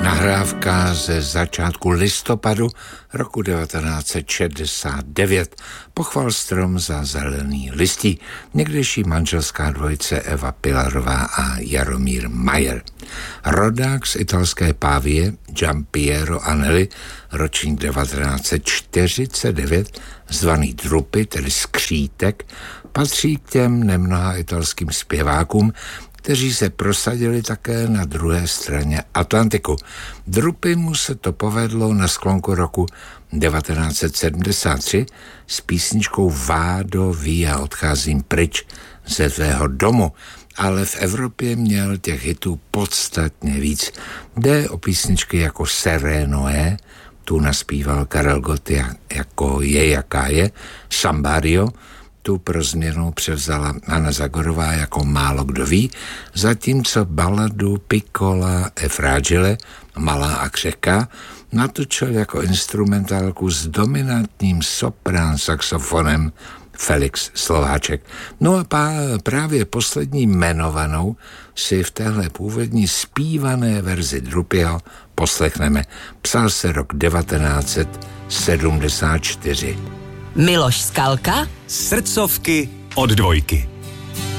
Nahrávka ze začátku listopadu roku 1969. Pochval strom za zelený listí. Někdejší manželská dvojice Eva Pilarová a Jaromír Majer. Rodák z italské Pávie Giampiero Anelli, ročník 1949, zvaný Drupy, tedy skřítek, patří k těm nemnoha italským zpěvákům, kteří se prosadili také na druhé straně Atlantiku. Drupy mu se to povedlo na sklonku roku 1973 s písničkou Vado via, odcházím pryč ze tvého domu, ale v Evropě měl těch hitů podstatně víc. Jde o písničky jako Serenoe, tu naspíval Karel Gott jako Je jaká je, Sambario, tu pro změnu převzala Anna Zagorová jako Málo kdo ví, zatímco baladu Piccola e fragile, Malá a křehká, natočil jako instrumentálku s dominantním soprán saxofonem Felix Slováček. No a právě poslední jmenovanou si v téhle původní zpívané verzi Drupyho poslechneme. Psal se rok 1974. Miloš Skalka. Srdcovky od Dvojky.